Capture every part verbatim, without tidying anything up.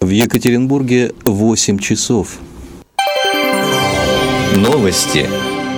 В Екатеринбурге восемь часов. Новости.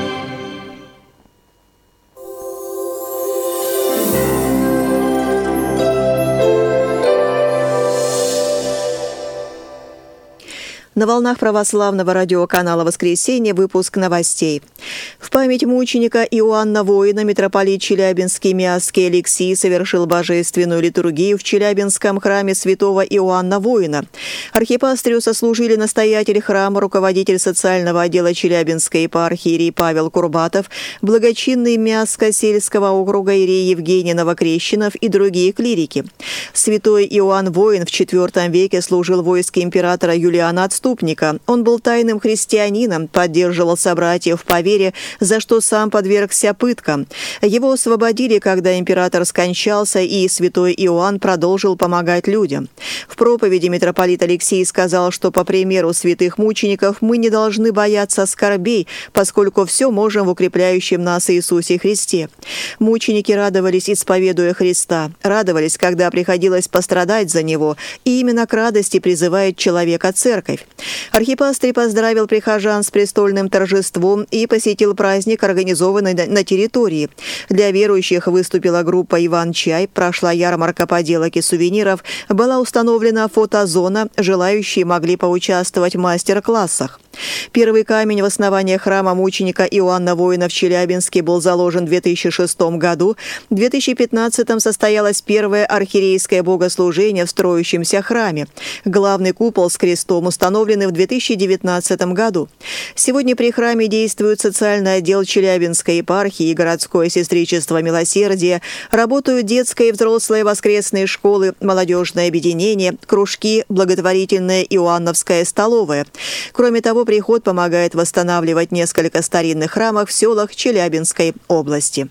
На волнах православного радиоканала «Воскресенье» выпуск новостей. В память мученика Иоанна Воина митрополит Челябинский Миасский Алексий совершил божественную литургию в Челябинском храме святого Иоанна Воина. Архипастырю сослужили настоятель храма, руководитель социального отдела Челябинской епархии иерей Павел Курбатов, благочинный Миасско-сельского округа иерей Евгений Новокрещенов и другие клирики. Святой Иоанн Воин в четвёртом веке служил в войске императора Юлиана Отступника. Он был тайным христианином, поддерживал собратьев по вере, за что сам подвергся пыткам. Его освободили, когда император скончался, и святой Иоанн продолжил помогать людям. В проповеди митрополит Алексий сказал, что по примеру святых мучеников мы не должны бояться скорбей, поскольку все можем в укрепляющем нас Иисусе Христе. Мученики радовались, исповедуя Христа, радовались, когда приходилось пострадать за Него, и именно к радости призывает человека Церковь. Архипастырь поздравил прихожан с престольным торжеством и посетил праздник, организованный на территории. Для верующих выступила группа «Иван-чай», прошла ярмарка поделок и сувениров, была установлена фотозона, желающие могли поучаствовать в мастер-классах. Первый камень в основании храма мученика Иоанна Воина в Челябинске был заложен в две тысячи шестом году. В две тысячи пятнадцатом состоялось первое архиерейское богослужение в строящемся храме. Главный купол с крестом установлены в две тысячи девятнадцатом году. Сегодня при храме действует социальный отдел Челябинской епархии и городское сестричество милосердия, работают детская и взрослая воскресные школы, молодежное объединение, кружки, благотворительная Иоанновская столовая. Кроме того, приход помогает восстанавливать несколько старинных храмов в селах Челябинской области.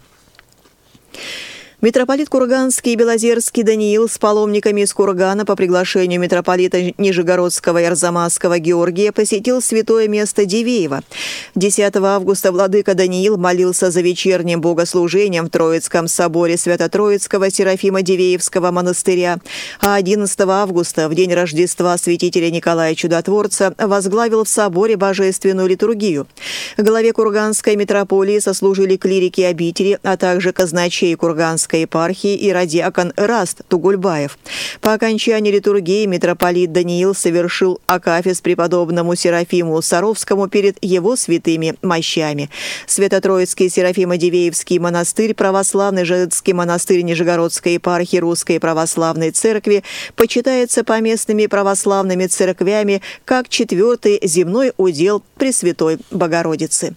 Митрополит Курганский и Белозерский Даниил с паломниками из Кургана по приглашению митрополита Нижегородского и Арзамасского Георгия посетил святое место Дивеево. десятого августа владыка Даниил молился за вечерним богослужением в Троицком соборе Свято-Троицкого Серафима Дивеевского монастыря, а одиннадцатого августа, в день Рождества святителя Николая Чудотворца, возглавил в соборе божественную литургию. Главе Курганской митрополии сослужили клирики обители, а также казначей Курганской епархии и радиакон Эраст Тугульбаев. По окончании литургии митрополит Даниил совершил акафист преподобному Серафиму Саровскому перед его святыми мощами. Свято-Троицкий Серафимо-Дивеевский монастырь, православный женский монастырь Нижегородской епархии Русской Православной Церкви почитается поместными православными церквями как четвертый земной удел Пресвятой Богородицы.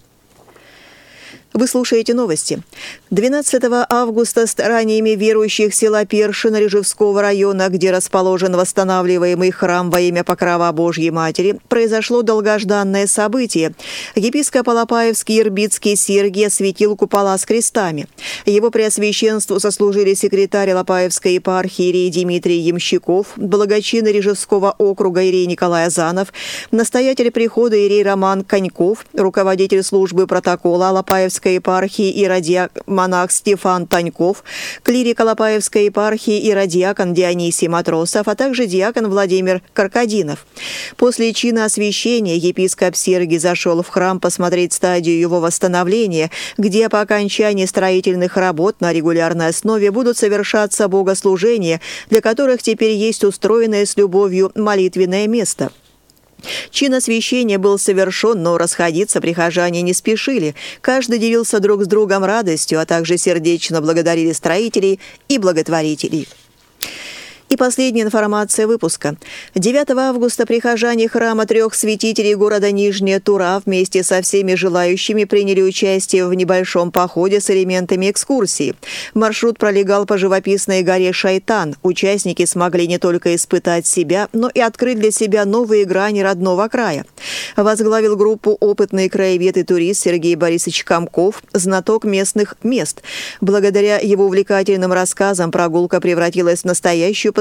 Вы слушаете новости. двенадцатого августа стараниями верующих села Першино Рижевского района, где расположен восстанавливаемый храм во имя Покрова Божьей Матери, произошло долгожданное событие. Епископ Алапаевский Ирбитский Сергий осветил купола с крестами. Его преосвященству сослужили секретарь Алапаевской епархии иерей Дмитрий Ямщиков, благочин Рижевского округа иерей Николай Азанов, настоятель прихода иерей Роман Коньков, руководитель службы протокола Алапаевской епархии и радиак-монах Стефан Таньков, клирик Алапаевской епархии и радиакон Дионисий Матросов, а также диакон Владимир Каркадинов. После чина освящения епископ Сергий зашел в храм посмотреть стадию его восстановления, где по окончании строительных работ на регулярной основе будут совершаться богослужения, для которых теперь есть устроенное с любовью молитвенное место. Чин освящения был совершен, но расходиться прихожане не спешили. Каждый делился друг с другом радостью, а также сердечно благодарили строителей и благотворителей. И последняя информация выпуска. девятого августа прихожане храма трех святителей города Нижняя Тура вместе со всеми желающими приняли участие в небольшом походе с элементами экскурсии. Маршрут пролегал по живописной горе Шайтан. Участники смогли не только испытать себя, но и открыть для себя новые грани родного края. Возглавил группу опытный краевед и турист Сергей Борисович Комков, знаток местных мест. Благодаря его увлекательным рассказам прогулка превратилась в настоящую познавательную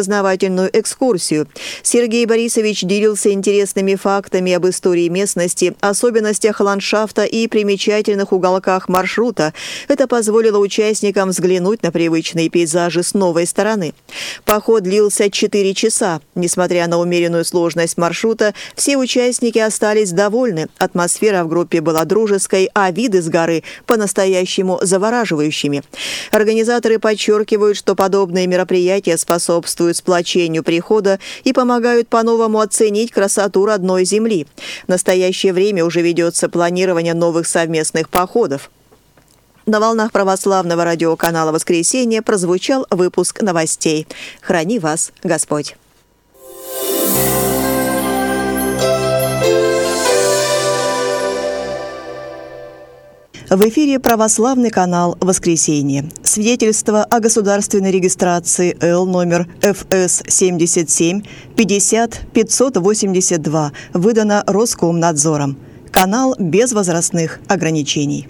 познавательную экскурсию. Сергей Борисович делился интересными фактами об истории местности, особенностях ландшафта и примечательных уголках маршрута. Это позволило участникам взглянуть на привычные пейзажи с новой стороны. Поход длился четыре часа. Несмотря на умеренную сложность маршрута, все участники остались довольны. Атмосфера в группе была дружеской, а виды с горы по-настоящему завораживающими. Организаторы подчеркивают, что подобные мероприятия способствуют сплочению прихода и помогают по-новому оценить красоту родной земли. В настоящее время уже ведется планирование новых совместных походов. На волнах православного радиоканала «Воскресенье» прозвучал выпуск новостей. Храни вас Господь! В эфире православный канал «Воскресенье». Свидетельство о государственной регистрации Л номер Эф Эс семьдесят семь пятьдесят пятьсот восемьдесят два выдано Роскомнадзором. Канал без возрастных ограничений.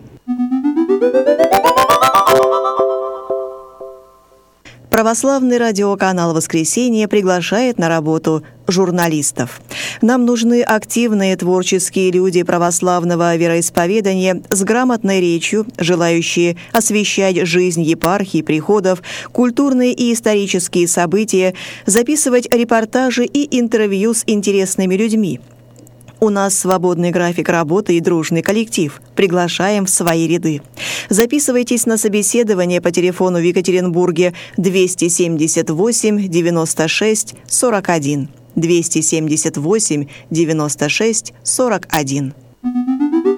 Православный радиоканал «Воскресенье» приглашает на работу журналистов. Нам нужны активные творческие люди православного вероисповедания с грамотной речью, желающие освещать жизнь епархий, приходов, культурные и исторические события, записывать репортажи и интервью с интересными людьми. У нас свободный график работы и дружный коллектив. Приглашаем в свои ряды. Записывайтесь на собеседование по телефону в Екатеринбурге двести семьдесят восемь девяносто шесть сорок один. двести семьдесят восемь девяносто шесть сорок один.